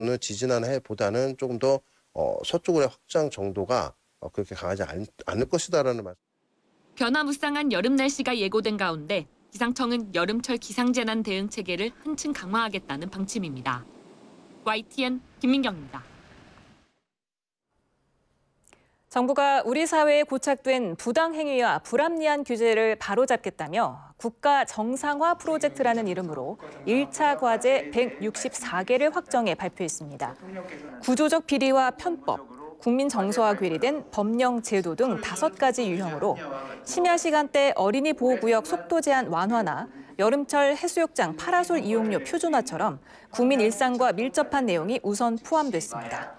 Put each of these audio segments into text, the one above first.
지지난 해보다는 조금 더 서쪽으로의 확장 정도가 그렇게 강하지 않을 것이다라는 말씀. 변화무쌍한 여름 날씨가 예고된 가운데 기상청은 여름철 기상재난 대응 체계를 한층 강화하겠다는 방침입니다. YTN 김민경입니다. 정부가 우리 사회에 고착된 부당행위와 불합리한 규제를 바로잡겠다며 국가 정상화 프로젝트라는 이름으로 1차 과제 164개를 확정해 발표했습니다. 구조적 비리와 편법, 국민 정서와 괴리된 법령 제도 등 5가지 유형으로 심야 시간대 어린이 보호구역 속도 제한 완화나 여름철 해수욕장 파라솔 이용료 표준화처럼 국민 일상과 밀접한 내용이 우선 포함됐습니다.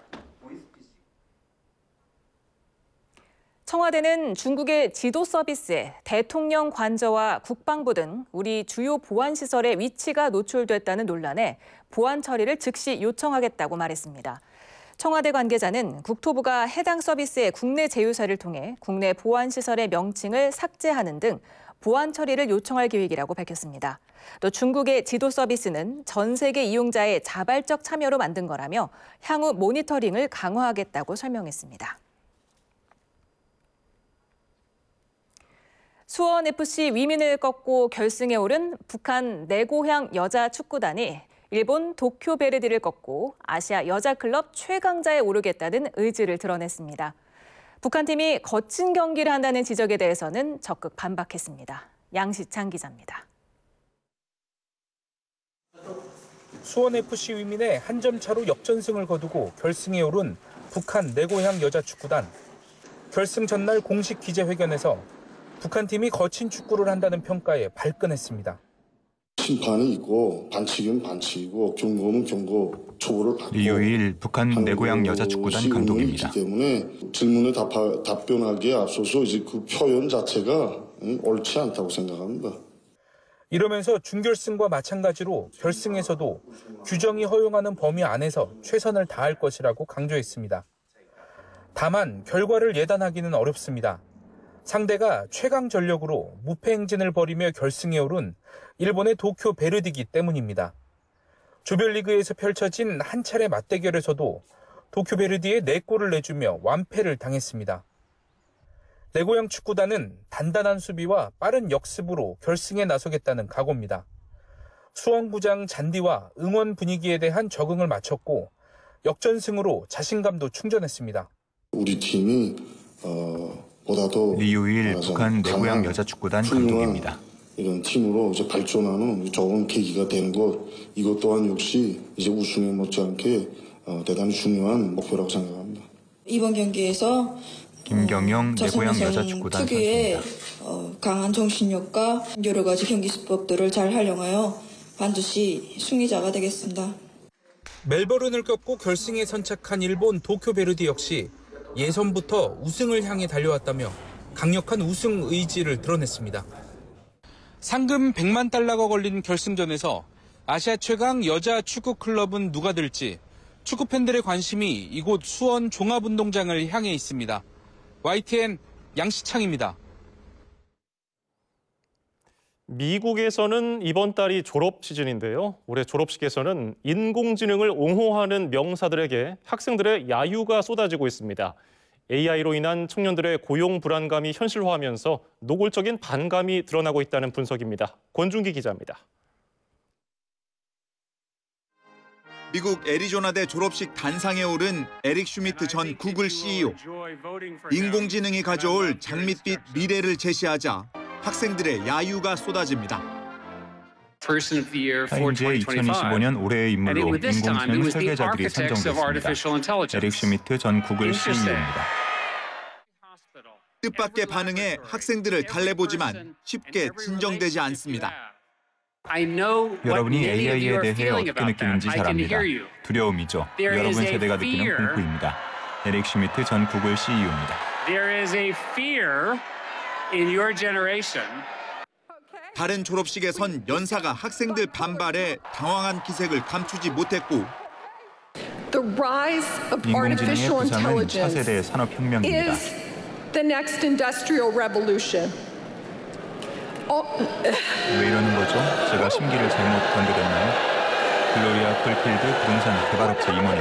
청와대는 중국의 지도 서비스에 대통령 관저와 국방부 등 우리 주요 보안시설의 위치가 노출됐다는 논란에 보안 처리를 즉시 요청하겠다고 말했습니다. 청와대 관계자는 국토부가 해당 서비스의 국내 제휴사를 통해 국내 보안시설의 명칭을 삭제하는 등 보안 처리를 요청할 계획이라고 밝혔습니다. 또 중국의 지도 서비스는 전 세계 이용자의 자발적 참여로 만든 거라며 향후 모니터링을 강화하겠다고 설명했습니다. 수원FC 위민을 꺾고 결승에 오른 북한 내고향 여자 축구단이 일본 도쿄 베르디를 꺾고 아시아 여자클럽 최강자에 오르겠다는 의지를 드러냈습니다. 북한팀이 거친 경기를 한다는 지적에 대해서는 적극 반박했습니다. 양시창 기자입니다. 수원FC 위민의 한 점 차로 역전승을 거두고 결승에 오른 북한 내고향 여자 축구단. 결승 전날 공식 기자회견에서 북한팀이 거친 축구를 한다는 평가에 발끈했습니다. 심판이 있고 반칙은 반칙이고 경고는 경고 초보를 받고 리우일 북한 내고향 여자축구단 감독입니다. 때문에 질문에 답변하기에 앞서서 이제 그 표현 자체가 옳지 않다고 생각합니다. 이러면서 준결승과 마찬가지로 결승에서도 규정이 허용하는 범위 안에서 최선을 다할 것이라고 강조했습니다. 다만 결과를 예단하기는 어렵습니다. 상대가 최강 전력으로 무패 행진을 벌이며 결승에 오른 일본의 도쿄 베르디기 때문입니다. 조별리그에서 펼쳐진 한 차례 맞대결에서도 도쿄 베르디에 4골을 내주며 완패를 당했습니다. 내고향 축구단은 단단한 수비와 빠른 역습으로 결승에 나서겠다는 각오입니다. 수원구장 잔디와 응원 분위기에 대한 적응을 마쳤고 역전승으로 자신감도 충전했습니다. 우리 팀이 보다도 리우일 북한 내고향 여자축구단 감독입니다. 이런 팀으로 이제 발전하는 좋은 계기가 되는 것, 이것 또한 역시 이제 우승에 못지않게 대단히 중요한 목표라고 생각합니다. 이번 경기에서 김경영 내고향 여자축구단 특유의 강한 정신력과 여러 가지 경기 수법들을 잘 활용하여 반드시 승리자가 되겠습니다. 멜버른을 꺾고 결승에 선착한 일본 도쿄 베르디 역시 예선부터 우승을 향해 달려왔다며 강력한 우승 의지를 드러냈습니다. 상금 100만 달러가 걸린 결승전에서 아시아 최강 여자 축구 클럽은 누가 될지 축구 팬들의 관심이 이곳 수원 종합운동장을 향해 있습니다. YTN 양시창입니다. 미국에서는 이번 달이 졸업 시즌인데요. 올해 졸업식에서는 인공지능을 옹호하는 명사들에게 학생들의 야유가 쏟아지고 있습니다. AI로 인한 청년들의 고용 불안감이 현실화하면서 노골적인 반감이 드러나고 있다는 분석입니다. 권준기 기자입니다. 미국 애리조나대 졸업식 단상에 오른 에릭 슈미트 전 구글 CEO. 인공지능이 가져올 장밋빛 미래를 제시하자 학생들의 야유가 쏟아집니다. 타임즈의 2025년 올해의 인물로 인공지능 설계자들이 선정됐습니다. 에릭 슈미트 전 구글 CEO입니다. 뜻밖의 반응에 학생들을 달래보지만 쉽게 진정되지 않습니다. 여러분이 AI에 대해 어떻게 느끼는지 잘 압니다. 두려움이죠. 여러분 세대가 느끼는 공포입니다. 에릭 슈미트 전 구글 CEO입니다. 다른 졸업식에선 연사가 학생들 반발에 당황한 기색을 감추지 못했고 인공지능의 부상은 차세대 산업혁명입니다. 왜 이러는 거죠? 제가 심기를 잘못 건드렸나요? 글로리아 콜필드 부동산 개발업체 임원입니다.